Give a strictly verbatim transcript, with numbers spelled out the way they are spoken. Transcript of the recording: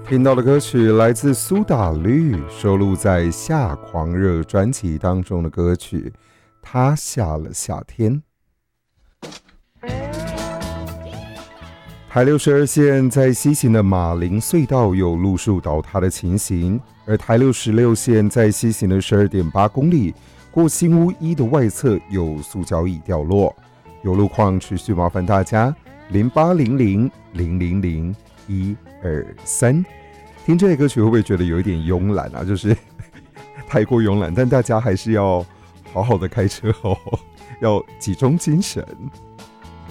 听到的歌曲来自苏打绿，收录在《夏狂热》专辑当中的歌曲《他下了夏天》。台六十二线在西行的马林隧道有路树倒塌的情形，而台六十六线在西行的 十二点八公里，过新屋一的外侧有塑胶椅掉落。有路况持续麻烦大家零八零零零零零一二三。听这些歌曲会不会觉得有一点慵懒啊？就是太过慵懒，但大家还是要好好的开车哦，要集中精神。